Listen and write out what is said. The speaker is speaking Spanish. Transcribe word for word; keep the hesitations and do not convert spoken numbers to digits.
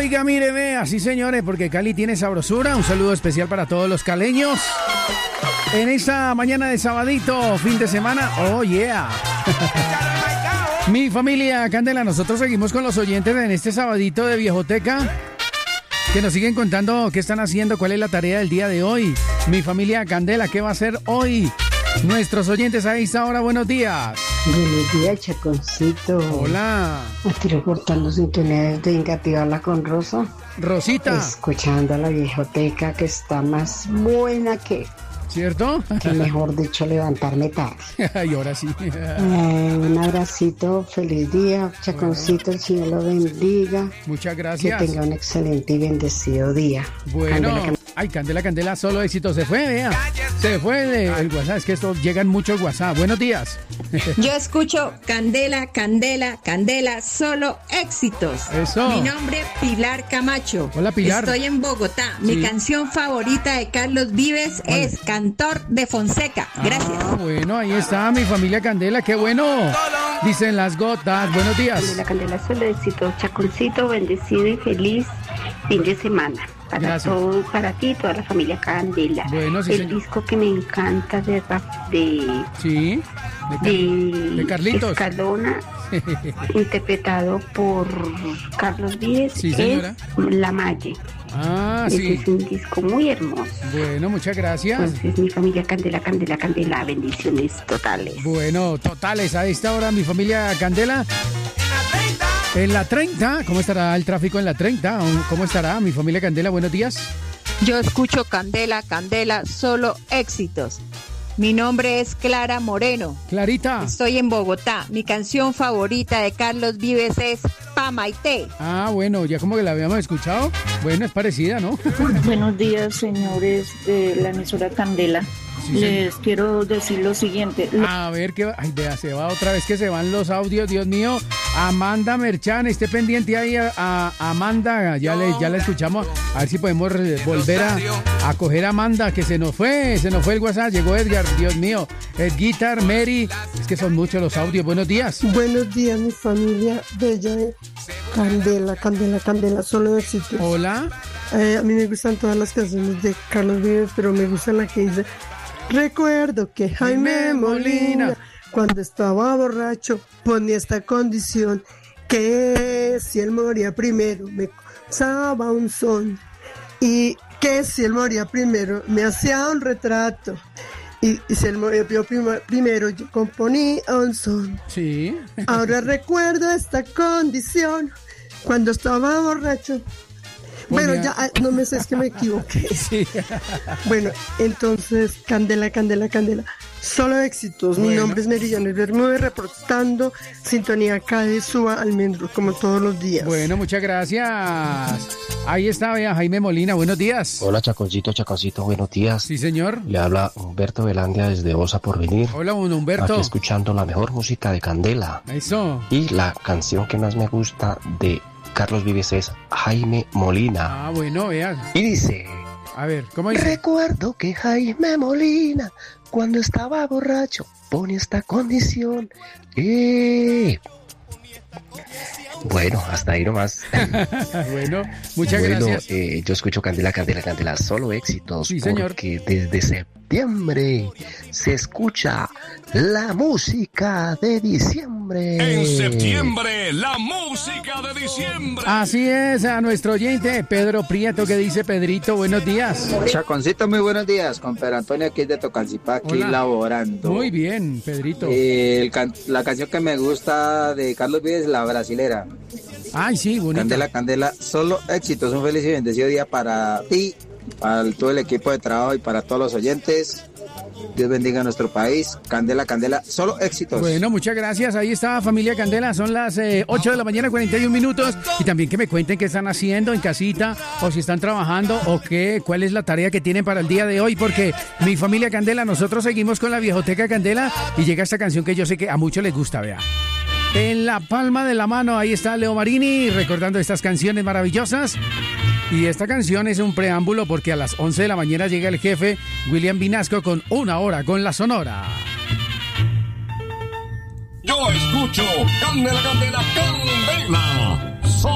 Oiga, mire, vea, sí señores, porque Cali tiene sabrosura. Un saludo especial para todos los caleños. En esta mañana de sabadito, fin de semana, oh yeah. Mi familia Candela, nosotros seguimos con los oyentes en este sabadito de Viejoteca, que nos siguen contando qué están haciendo, cuál es la tarea del día de hoy. Mi familia Candela, ¿qué va a hacer hoy? Nuestros oyentes a esta hora, buenos días. Buenos días, Chaconcito. Hola. Estoy reportando sintonía de Ingativarla con Rosa. Rosita. Escuchando a la Viejoteca, que está más buena que... ¿Cierto? Que mejor dicho, levantarme tarde. Y ahora sí. Eh, un abracito, feliz día, Chaconcito, bueno. El Señor lo bendiga. Muchas gracias. Que tenga un excelente y bendecido día. Bueno. Candela, Candela. Ay, Candela, Candela, solo éxito. Se fue, vea. Se fue de, el WhatsApp. Es que esto llegan muchos WhatsApp. Buenos días. Yo escucho Candela, Candela, Candela, solo éxitos. Eso. Mi nombre Pilar Camacho. Hola, Pilar. Estoy en Bogotá. Sí. Mi canción favorita de Carlos Vives ¿Cuál? Es Cantor de Fonseca. Gracias. Ah, bueno, ahí está mi familia Candela. Qué bueno. Dicen las gotas. Buenos días. Candela, Candela, solo éxito. Chaconcito, bendecido y feliz fin de semana. Para todo, para ti y toda la familia Candela. Bueno, sí, el señor. disco que me encanta de de, sí, de, Car de, de Carlitos Escalona, interpretado por Carlos Vives, sí, señora. Es La Malle. Ah, Ese sí. Es un disco muy hermoso. Bueno, muchas gracias. Entonces, mi familia Candela, Candela, Candela, bendiciones totales. Bueno, totales. A esta hora, mi familia Candela. En la treinta, ¿cómo estará el tráfico en la treinta? ¿Cómo estará mi familia Candela? Buenos días. Yo escucho Candela, Candela, solo éxitos. Mi nombre es Clara Moreno. Clarita. Estoy en Bogotá. Mi canción favorita de Carlos Vives es Pamaité. Ah, bueno, ya como que la habíamos escuchado. Bueno, es parecida, ¿no? Buenos días, señores de la emisora Candela. Sí, les sí. quiero decir lo siguiente. A ver, que ay, vea, se va otra vez que se van los audios, Dios mío. Amanda Merchan, esté pendiente ahí a, a Amanda, ya le, ya la escuchamos. A ver si podemos volver a, a coger a Amanda, que se nos fue, se nos fue el WhatsApp, llegó Edgar, Dios mío. Edguitar, Mary, es que son muchos los audios. Buenos días. Buenos días, mi familia bella de Candela, Candela, Candela, solo éxito. Hola. Eh, a mí me gustan todas las canciones de Carlos Vives, pero me gusta la que dice: recuerdo que Jaime Molina, cuando estaba borracho, ponía esta condición, que si él moría primero me causaba un son, y que si él moría primero me hacía un retrato, y, y si él moría primero yo componía un son. Sí. Ahora recuerdo esta condición, cuando estaba borracho. Bueno, ya, no me sé, es que me equivoqué. Sí. Bueno, entonces, Candela, Candela, Candela. Solo éxitos. Bueno. Mi nombre es Merillanes Bermúdez, reportando sintonía acá de Suba Almendro, como todos los días. Bueno, muchas gracias. Ahí está, vea, Jaime Molina, buenos días. Hola, Chaconcito, Chaconcito, buenos días. Sí, señor. Le habla Humberto Velandia desde Osa Porvenir. Hola, Humberto. Aquí escuchando la mejor música de Candela. Eso. Y la canción que más me gusta de Carlos Vives es Jaime Molina. Ah, bueno, vean. Y dice... A ver, ¿cómo dice? Recuerdo que Jaime Molina, cuando estaba borracho, pone esta condición. ¡Eh! Bueno, hasta ahí nomás. Bueno, muchas bueno, gracias. Eh, yo escucho Candela, Candela, Candela, solo éxitos. Sí, señor. Porque desde septiembre se escucha la música de diciembre. En septiembre, la música de diciembre. Así es, a nuestro oyente Pedro Prieto, que dice: Pedrito, buenos días. Chaconcito, muy buenos días. Con Pedro Antonio aquí de Tocancipá, aquí Hola. Laborando. Muy bien, Pedrito. Eh, el can- la canción que me gusta de Carlos Vives, la brasilera. Ay, sí, bonita. Candela, Candela, solo éxitos. Un feliz y bendecido día para ti, para todo el equipo de trabajo y para todos los oyentes. Dios bendiga a nuestro país. Candela, Candela, solo éxitos. Bueno, muchas gracias. Ahí está, familia Candela. Son las eh, ocho de la mañana, cuarenta y un minutos. Y también que me cuenten qué están haciendo en casita, o si están trabajando, o qué, cuál es la tarea que tienen para el día de hoy. Porque mi familia Candela, nosotros seguimos con la Viejoteca Candela. Y llega esta canción que yo sé que a muchos les gusta, vea. En la palma de la mano, ahí está Leo Marini recordando estas canciones maravillosas. Y esta canción es un preámbulo porque a las once de la mañana llega el jefe William Vinasco con Una Hora con la Sonora. Yo escucho Candela, Candela, Candela.